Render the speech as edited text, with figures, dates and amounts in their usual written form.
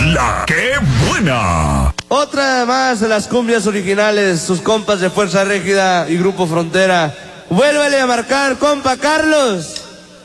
La que buena. Otra más de las cumbias originales, sus compas de Fuerza Régida y Grupo Frontera. Vuélvele a marcar, compa Carlos.